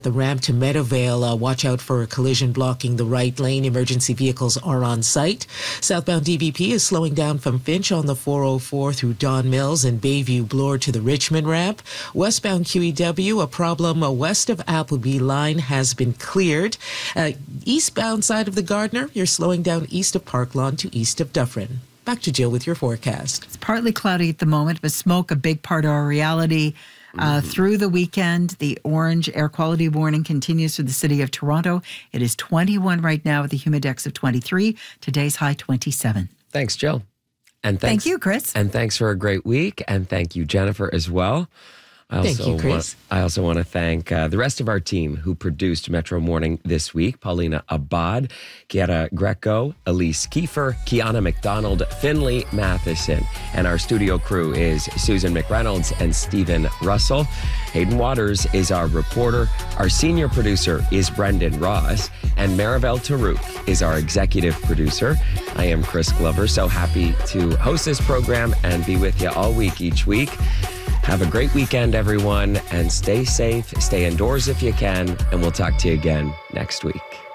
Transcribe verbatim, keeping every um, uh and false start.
The ramp to Meadowvale, uh, watch out for a collision blocking the right lane. Emergency vehicles are on site. Southbound D V P is slowing down from Finch on the four oh four through Don Mills and Bayview Bloor to the Richmond ramp. Westbound Q E W, a problem uh, west of Appleby line has been cleared. Uh, eastbound side of the Gardiner, you're slowing down east of Park Lawn to east of Dufferin. Back to Jill with your forecast. It's partly cloudy at the moment, but smoke a big part of our reality. Uh, through the weekend, the orange air quality warning continues for the city of Toronto. It is twenty-one right now with a humidex of twenty-three. Today's high twenty-seven. Thanks, Jill. And thanks, thank you, Chris. And thanks for a great week. And thank you, Jennifer, as well. I also Thank you, Chris. Want, I also want to thank uh, the rest of our team who produced Metro Morning this week. Paulina Abad, Kiara Greco, Elise Kiefer, Kiana McDonald, Finley Matheson. And our studio crew is Susan McReynolds and Stephen Russell. Hayden Waters is our reporter. Our senior producer is Brendan Ross. And Maribel Tarouk is our executive producer. I am Chris Glover. So happy to host this program and be with you all week, each week. Have a great weekend, everyone, and stay safe, stay indoors if you can, and we'll talk to you again next week.